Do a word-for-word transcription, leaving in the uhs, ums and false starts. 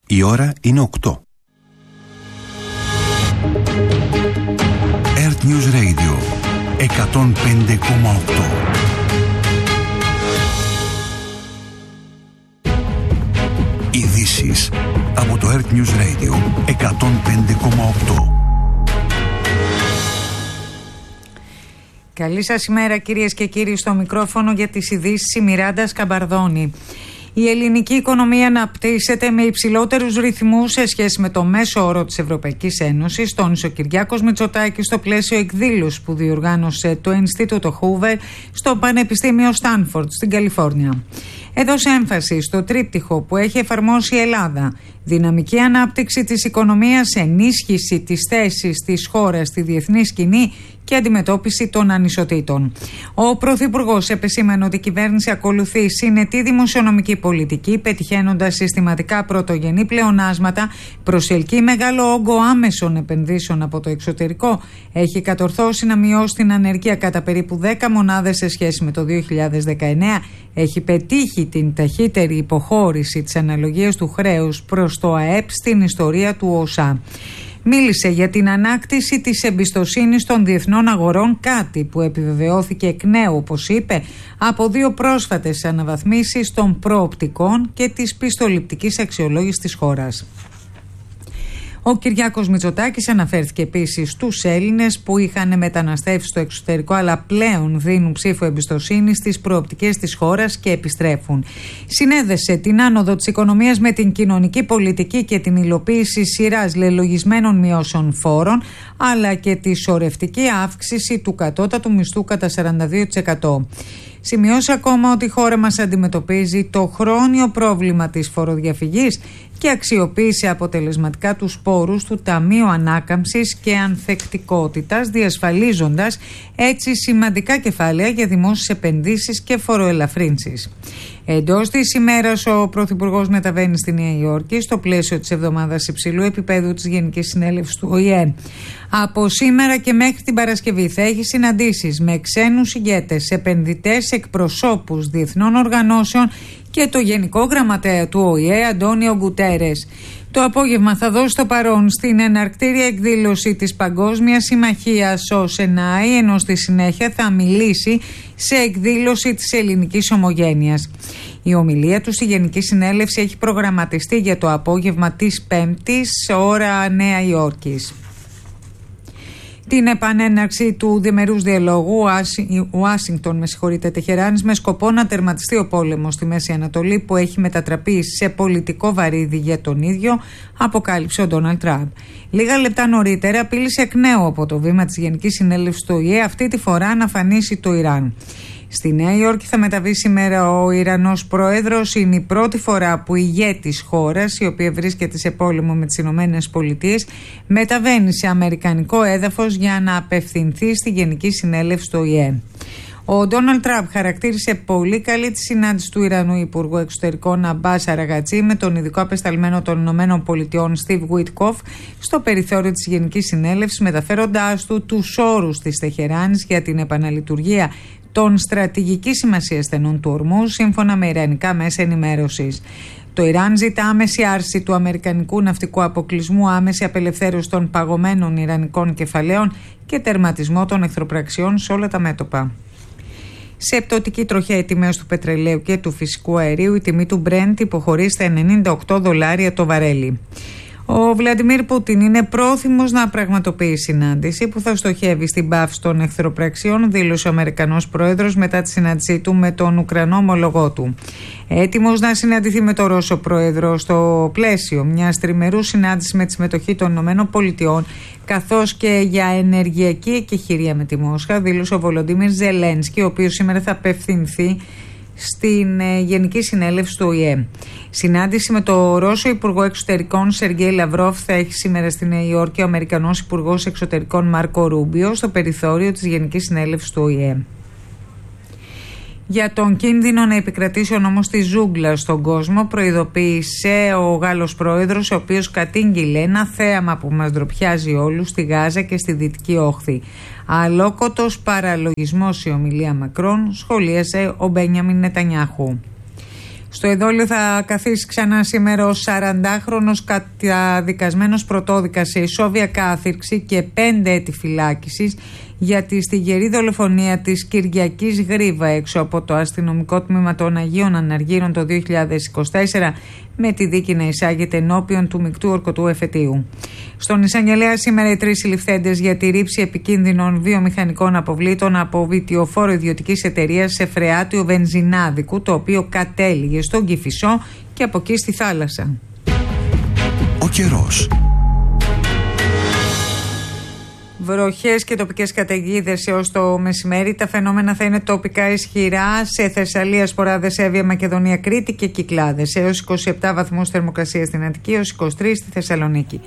Η ώρα είναι οκτώ. Earth News Radio εκατόν πέντε κόμμα οκτώ. Ειδήσεις από το Earth News Radio εκατόν πέντε κόμμα οκτώ. Καλή σας ημέρα κυρίες και κύριοι, στο μικρόφωνο για τις ειδήσεις η Μιράντα Σκαμπαρδόνη. Η ελληνική οικονομία αναπτύσσεται με υψηλότερους ρυθμούς σε σχέση με το μέσο όρο της Ευρωπαϊκής Ένωσης, τόνισε ο Κυριάκος Μητσοτάκης στο πλαίσιο εκδήλωσης που διοργάνωσε το Ινστιτούτο Hoover στο Πανεπιστήμιο Στάνφορντ στην Καλιφόρνια. Έδωσε έμφαση στο τρίπτυχο που έχει εφαρμόσει η Ελλάδα: δυναμική ανάπτυξη της οικονομίας, ενίσχυση της θέσης της χώρας στη διεθνή σκηνή και αντιμετώπιση των ανισοτήτων. Ο Πρωθυπουργός επεσήμανε ότι η κυβέρνηση ακολουθεί συνετή δημοσιονομική πολιτική, πετυχαίνοντας συστηματικά πρωτογενή πλεονάσματα, προσελκύει μεγάλο όγκο άμεσων επενδύσεων από το εξωτερικό, έχει κατορθώσει να μειώσει την ανεργία κατά περίπου δέκα μονάδες σε σχέση με το δύο χιλιάδες δεκαεννέα, έχει πετύχει την ταχύτερη υποχώρηση της αναλογίας του χρέους προς το ΑΕΠ στην ιστορία του ΟΣΑ. Μίλησε για την ανάκτηση της εμπιστοσύνης των διεθνών αγορών, κάτι που επιβεβαιώθηκε εκ νέου, όπως είπε, από δύο πρόσφατες αναβαθμίσεις των προοπτικών και της πιστοληπτικής αξιολόγησης της χώρας. Ο Κυριάκος Μητσοτάκης αναφέρθηκε επίσης στους Έλληνες που είχαν μεταναστεύσει στο εξωτερικό αλλά πλέον δίνουν ψήφο εμπιστοσύνη στις προοπτικές της χώρας και επιστρέφουν. Συνέδεσε την άνοδο της οικονομίας με την κοινωνική πολιτική και την υλοποίηση σειράς λελογισμένων μειώσεων φόρων, αλλά και τη σωρευτική αύξηση του κατώτατου μισθού κατά σαράντα δύο τοις εκατό. Σημειώσε ακόμα ότι η χώρα μας αντιμετωπίζει το χρόνιο πρόβλημα της φοροδιαφυγής και αξιοποίησε αποτελεσματικά τους πόρους του Ταμείου Ανάκαμψης και Ανθεκτικότητας, διασφαλίζοντας έτσι σημαντικά κεφάλαια για δημόσιες επενδύσεις και φοροελαφρύνσεις. Εντός της ημέρας ο Πρωθυπουργός μεταβαίνει στη Νέα Υόρκη στο πλαίσιο της εβδομάδας υψηλού επίπεδου της Γενικής Συνέλευσης του Ο Η Ε. Από σήμερα και μέχρι την Παρασκευή θα έχει συναντήσεις με ξένους ηγέτες, επενδυτές, εκπροσώπους διεθνών οργανώσεων και το Γενικό Γραμματέα του Ο Η Ε, Αντώνιο Γκουτέρες. Το απόγευμα θα δώσει το παρόν στην εναρκτήρια εκδήλωση της Παγκόσμιας Συμμαχίας ο Σενάι, ενώ στη συνέχεια θα μιλήσει σε εκδήλωση της Ελληνικής Ομογένειας. Η ομιλία του στη Γενική Συνέλευση έχει προγραμματιστεί για το απόγευμα της Πέμπτης, ώρα Νέα Υόρκης. Την επανέναρξη του διμερούς διαλόγου Ουάσιγκτον, με συγχωρείτε, Τεχεράνης, με σκοπό να τερματιστεί ο πόλεμος στη Μέση Ανατολή που έχει μετατραπεί σε πολιτικό βαρύδι για τον ίδιο, αποκάλυψε ο Ντόναλντ Τραμπ. Λίγα λεπτά νωρίτερα απείλησε εκ νέου από το βήμα της Γενικής Συνέλευσης του Ο Η Ε, αυτή τη φορά να αφανίσει το Ιράν. Στη Νέα Υόρκη θα μεταβεί σήμερα ο Ιρανός πρόεδρος. Είναι η πρώτη φορά που ηγέτης χώρας, η οποία βρίσκεται σε πόλεμο με τις Ηνωμένες Πολιτείες, μεταβαίνει σε αμερικανικό έδαφος για να απευθυνθεί στη Γενική Συνέλευση του Ο Η Ε. Ο Ντόναλντ Τραμπ χαρακτήρισε πολύ καλή τη συνάντηση του Ιρανού Υπουργού Εξωτερικών Αμπάς Αραγατζή με τον ειδικό απεσταλμένο των Ηνωμένων Πολιτειών Στιβ Γουίτκοφ στο περιθώριο της Γενικής Συνέλευσης, μεταφέροντάς του τους όρους της Τεχεράνης για την επαναλειτουργία των στρατηγικής σημασίας στενών του Ορμούζ, σύμφωνα με ιρανικά μέσα ενημέρωσης. Το Ιράν ζητά άμεση άρση του αμερικανικού ναυτικού αποκλεισμού, άμεση απελευθέρωση των παγωμένων ιρανικών κεφαλαίων και τερματισμό των εχθροπραξιών σε όλα τα μέτωπα. Σε πτωτική τροχιά οι τιμές του πετρελαίου και του φυσικού αερίου, η τιμή του Brent υποχωρεί στα ενενήντα οκτώ δολάρια το βαρέλι. Ο Βλαντιμίρ Πούτιν είναι πρόθυμος να πραγματοποιήσει συνάντηση που θα στοχεύει στην πάυση των εχθροπραξιών, δήλωσε ο Αμερικανός πρόεδρος μετά τη συνάντησή του με τον Ουκρανό ομολογό του. Έτοιμος να συναντηθεί με τον Ρώσο πρόεδρο στο πλαίσιο μιας τριμερούς συνάντησης με τη συμμετοχή των ΗΠΑ, καθώς και για ενεργειακή εκεχηρία με τη Μόσχα, δήλωσε ο Βολοντίμιρ Ζελένσκι, ο οποίος σήμερα θα απευθυνθεί στην ε, Γενική Συνέλευση του Ο Η Ε. Συνάντηση με το Ρώσο Υπουργό Εξωτερικών Σεργέη Λαυρόφ θα έχει σήμερα στη Νέα Υόρκη ο Αμερικανός Υπουργός Εξωτερικών Μάρκο Ρούμπιο στο περιθώριο της Γενικής Συνέλευσης του Ο Η Ε. Για τον κίνδυνο να επικρατήσει ο νόμος της ζούγκλας στον κόσμο, προειδοποίησε ο Γάλλος πρόεδρος, ο οποίος κατήγγειλε ένα θέαμα που μας ντροπιάζει όλους στη Γάζα και στη Δυτική Όχθη. Αλόκοτος παραλογισμός η ομιλία Μακρόν, σχολίασε ο Μπένιαμιν Νετανιάχου. Στο εδόλιο θα καθίσει ξανά σήμερα ο σαραντάχρονος καταδικασμένος πρωτόδικα σε ισόβια κάθυρξη και πέντε έτη φυλάκισης για τη στιγερή δολοφονία της Κυριακής Γρίβα έξω από το αστυνομικό τμήμα των Αγίων Αναργύρων το δύο χιλιάδες είκοσι τέσσερα, με τη δίκη να εισάγεται ενώπιον του μεικτού ορκωτού εφετείου. Στον εισαγγελέα σήμερα οι τρεις συλληφθέντες για τη ρήψη επικίνδυνων βιομηχανικών αποβλήτων από βιτιοφόρο ιδιωτικής εταιρείας σε φρεάτιο βενζινάδικου, το οποίο κατέληγε στον Κηφισό και από εκεί στη θάλασσα. Ο καιρός. Βροχές και τοπικές καταιγίδες έως το μεσημέρι. Τα φαινόμενα θα είναι τοπικά ισχυρά σε Θεσσαλία, Σποράδες, Εύβοια, Μακεδονία, Κρήτη και Κυκλάδες. Έως είκοσι επτά βαθμούς θερμοκρασία στην Αττική, έως είκοσι τρεις στη Θεσσαλονίκη.